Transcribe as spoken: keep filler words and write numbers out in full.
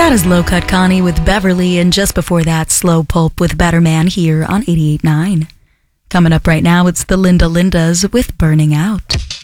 That is Low Cut Connie with Beverly, and just before that, Slow Pulp with Better Man here on eighty-eight point nine. Coming up right now, it's the Linda Lindas with Burning Out.